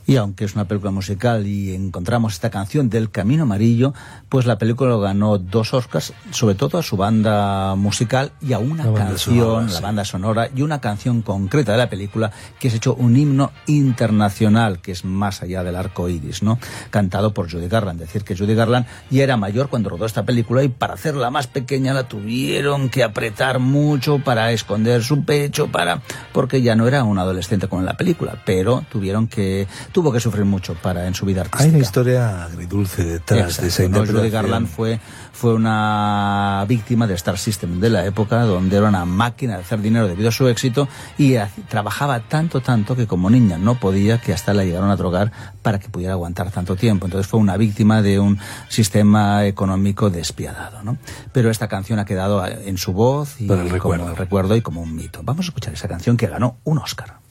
Y aunque es una película musical y encontramos esta canción del Camino Amarillo, pues la película ganó 2 Oscars, sobre todo a su banda musical y a una canción, la banda sonora, y una canción concreta de la película que es hecho un himno internacional, que es Más allá del arco iris, ¿no? Cantado por Judy Garland. Es decir, que Judy Garland ya era mayor cuando rodó esta película y para hacerla más pequeña la tuvieron que apretar mucho para esconder su pecho, porque ya no era un adolescente como en la película, pero tuvo que sufrir mucho en su vida artística. Hay una historia agridulce detrás de esa interpretación. Judy Garland fue una víctima del Star System de la época, donde era una máquina de hacer dinero debido a su éxito, y trabajaba tanto que como niña no podía, que hasta la llegaron a drogar para que pudiera aguantar tanto tiempo. Entonces fue una víctima de un sistema económico despiadado, ¿no? Pero esta canción ha quedado en su voz y como el recuerdo y como un mito. Vamos a escuchar esa canción que ganó un Oscar.